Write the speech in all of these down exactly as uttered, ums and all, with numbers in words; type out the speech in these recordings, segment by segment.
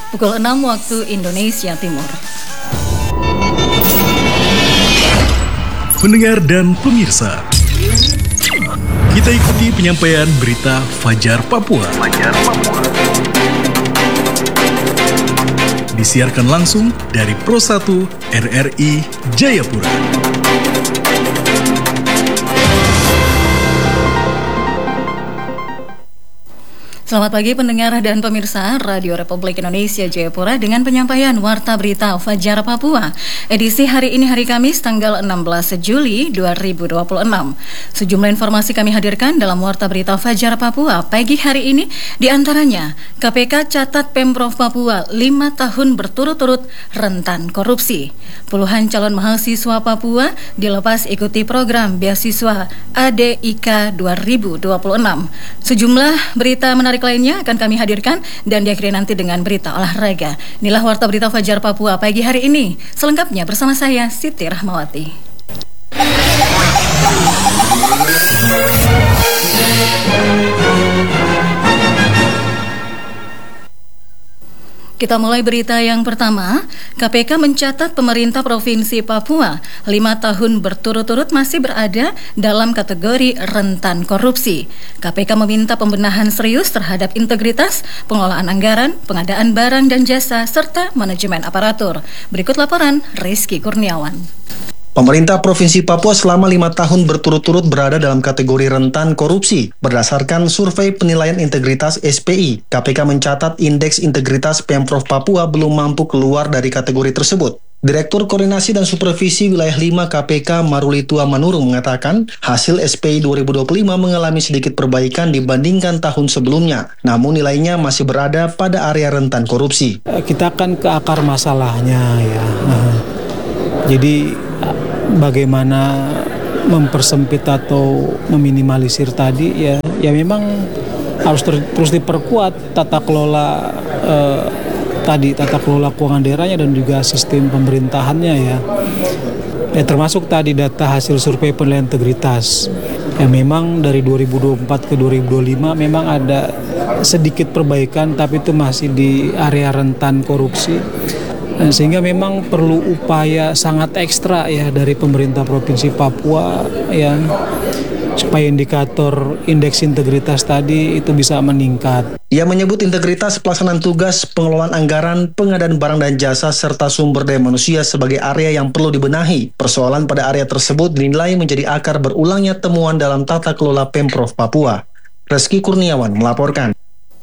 pukul enam waktu Indonesia Timur. Pendengar dan pemirsa, kita ikuti penyampaian berita Fajar Papua. Fajar Papua. Disiarkan langsung dari Pro satu R R I Jayapura. Selamat pagi pendengar dan pemirsa Radio Republik Indonesia Jayapura dengan penyampaian Warta Berita Fajar Papua. Edisi hari ini hari Kamis tanggal enam belas Juli dua ribu dua puluh enam. Sejumlah informasi kami hadirkan dalam Warta Berita Fajar Papua pagi hari ini, di antaranya K P K catat Pemprov Papua lima tahun berturut-turut rentan korupsi. Puluhan calon mahasiswa Papua dilepas ikuti program beasiswa A D I K dua ribu dua puluh enam. Sejumlah berita menarik lainnya akan kami hadirkan dan diakhiri nanti dengan berita olahraga. Inilah Warta Berita Fajar Papua pagi hari ini. Selengkapnya bersama saya Siti Rahmawati. Kita mulai berita yang pertama. K P K mencatat pemerintah Provinsi Papua lima tahun berturut-turut masih berada dalam kategori rentan korupsi. K P K meminta pembenahan serius terhadap integritas, pengelolaan anggaran, pengadaan barang dan jasa, serta manajemen aparatur. Berikut laporan Rizky Kurniawan. Pemerintah Provinsi Papua selama lima tahun berturut-turut berada dalam kategori rentan korupsi. Berdasarkan survei penilaian integritas S P I, K P K mencatat indeks integritas Pemprov Papua belum mampu keluar dari kategori tersebut. Direktur Koordinasi dan Supervisi Wilayah lima K P K Marulitua Manurung mengatakan hasil S P I dua ribu dua puluh lima mengalami sedikit perbaikan dibandingkan tahun sebelumnya, namun nilainya masih berada pada area rentan korupsi. Kita akan ke akar masalahnya ya. Nah, jadi bagaimana mempersempit atau meminimalisir tadi ya, ya memang harus ter, terus diperkuat tata kelola eh, tadi tata kelola keuangan daerahnya dan juga sistem pemerintahannya ya. Ya termasuk tadi data hasil survei penilaian integritas. Ya memang dari dua ribu dua puluh empat ke dua ribu dua puluh lima memang ada sedikit perbaikan, tapi itu masih di area rentan korupsi. Sehingga memang perlu upaya sangat ekstra ya dari pemerintah Provinsi Papua ya, supaya indikator indeks integritas tadi itu bisa meningkat. Ia menyebut integritas pelaksanaan tugas, pengelolaan anggaran, pengadaan barang dan jasa, serta sumber daya manusia sebagai area yang perlu dibenahi. Persoalan pada area tersebut dinilai menjadi akar berulangnya temuan dalam tata kelola Pemprov Papua. Rizky Kurniawan melaporkan.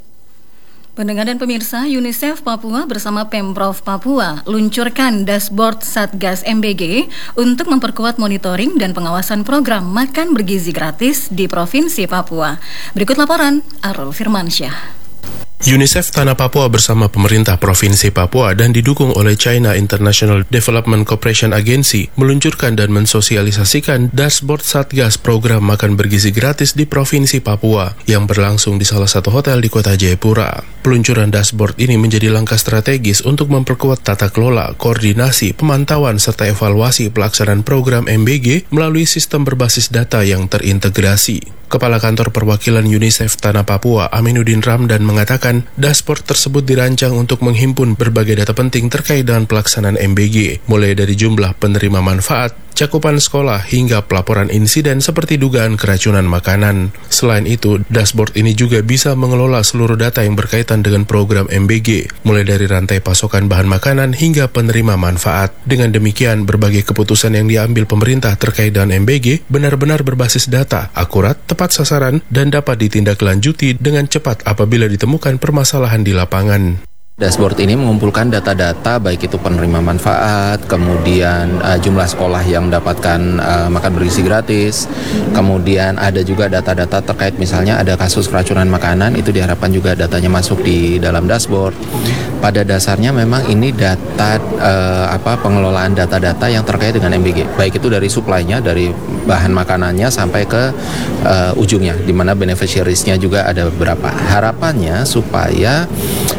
Pendengar dan pemirsa, UNICEF Papua bersama Pemprov Papua luncurkan dashboard Satgas M B G untuk memperkuat monitoring dan pengawasan program makan bergizi gratis di Provinsi Papua. Berikut laporan Arul Firmansyah. UNICEF Tanah Papua bersama pemerintah Provinsi Papua dan didukung oleh China International Development Cooperation Agency meluncurkan dan mensosialisasikan dashboard Satgas program makan bergizi gratis di Provinsi Papua yang berlangsung di salah satu hotel di kota Jayapura. Peluncuran dashboard ini menjadi langkah strategis untuk memperkuat tata kelola, koordinasi, pemantauan serta evaluasi pelaksanaan program M B G melalui sistem berbasis data yang terintegrasi. Kepala Kantor Perwakilan UNICEF Tanah Papua, Aminuddin Ramdan, mengatakan dashboard tersebut dirancang untuk menghimpun berbagai data penting terkait dengan pelaksanaan M B G, mulai dari jumlah penerima manfaat, cakupan sekolah, hingga pelaporan insiden seperti dugaan keracunan makanan. Selain itu, dashboard ini juga bisa mengelola seluruh data yang berkaitan dengan program M B G, mulai dari rantai pasokan bahan makanan hingga penerima manfaat. Dengan demikian, berbagai keputusan yang diambil pemerintah terkait dengan M B G benar-benar berbasis data, akurat, tepat sasaran, dan dapat ditindaklanjuti dengan cepat apabila ditemukan permasalahan di lapangan. Dashboard ini mengumpulkan data-data baik itu penerima manfaat, kemudian uh, jumlah sekolah yang mendapatkan uh, makan bergizi gratis, kemudian ada juga data-data terkait misalnya ada kasus keracunan makanan, itu diharapkan juga datanya masuk di dalam dashboard. Pada dasarnya memang ini data uh, apa pengelolaan data-data yang terkait dengan M B G, baik itu dari supply-nya, dari bahan makanannya sampai ke uh, ujungnya, di mana beneficiaries-nya juga ada beberapa. Harapannya supaya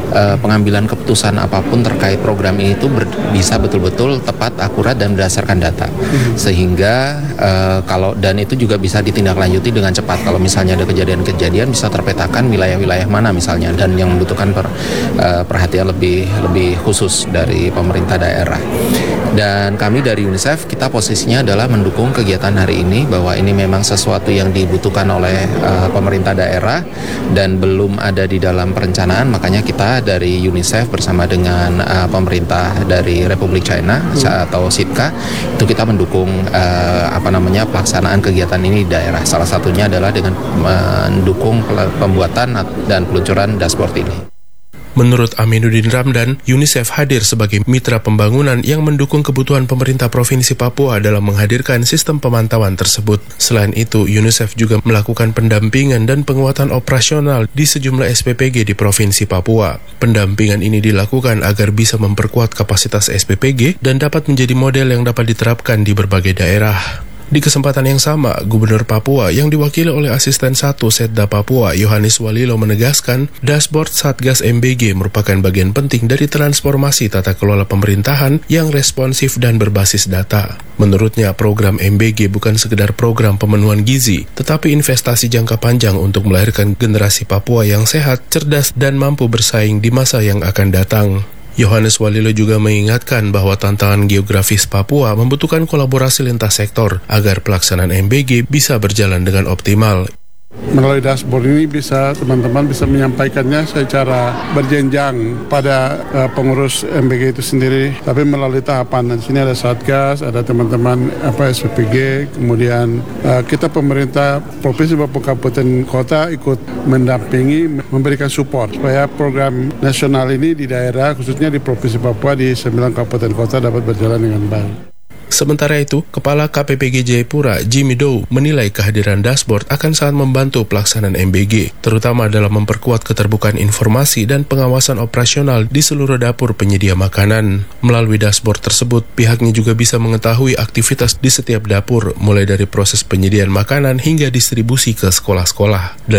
uh, pengambilan keputusan apapun terkait program ini itu ber, bisa betul-betul tepat, akurat dan berdasarkan data. Sehingga uh, kalau dan itu juga bisa ditindaklanjuti dengan cepat. Kalau misalnya ada kejadian-kejadian bisa terpetakan wilayah-wilayah mana misalnya dan yang membutuhkan per, uh, perhatian lebih lebih khusus dari pemerintah daerah. Dan kami dari UNICEF, kita posisinya adalah mendukung kegiatan hari ini, bahwa ini memang sesuatu yang dibutuhkan oleh uh, pemerintah daerah dan belum ada di dalam perencanaan. Makanya kita dari UNICEF bersama dengan uh, pemerintah dari Republik China hmm. atau S I T K itu kita mendukung uh, apa namanya pelaksanaan kegiatan ini di daerah. Salah satunya adalah dengan mendukung pembuatan dan peluncuran dashboard ini. Menurut Aminuddin Ramdan, UNICEF hadir sebagai mitra pembangunan yang mendukung kebutuhan pemerintah Provinsi Papua dalam menghadirkan sistem pemantauan tersebut. Selain itu, UNICEF juga melakukan pendampingan dan penguatan operasional di sejumlah S P P G di Provinsi Papua. Pendampingan ini dilakukan agar bisa memperkuat kapasitas S P P G dan dapat menjadi model yang dapat diterapkan di berbagai daerah. Di kesempatan yang sama, Gubernur Papua yang diwakili oleh Asisten satu Setda Papua, Yohanes Walilo menegaskan, dashboard Satgas M B G merupakan bagian penting dari transformasi tata kelola pemerintahan yang responsif dan berbasis data. Menurutnya, program M B G bukan sekedar program pemenuhan gizi, tetapi investasi jangka panjang untuk melahirkan generasi Papua yang sehat, cerdas, dan mampu bersaing di masa yang akan datang. Yohanes Walilo juga mengingatkan bahwa tantangan geografis Papua membutuhkan kolaborasi lintas sektor agar pelaksanaan M B G bisa berjalan dengan optimal. Melalui dashboard ini bisa teman-teman bisa menyampaikannya secara berjenjang pada uh, pengurus M B G itu sendiri, tapi melalui tahapan. Dan sini ada Satgas, ada teman-teman apa S P P G, kemudian uh, kita pemerintah provinsi maupun kabupaten kota ikut mendampingi, memberikan support supaya program nasional ini di daerah, khususnya di Provinsi Papua di sembilan kabupaten kota dapat berjalan dengan baik. Sementara itu, Kepala K P P G Jayapura, Jimmy Dow, menilai kehadiran dashboard akan sangat membantu pelaksanaan M B G, terutama dalam memperkuat keterbukaan informasi dan pengawasan operasional di seluruh dapur penyedia makanan. Melalui dashboard tersebut, pihaknya juga bisa mengetahui aktivitas di setiap dapur, mulai dari proses penyediaan makanan hingga distribusi ke sekolah-sekolah.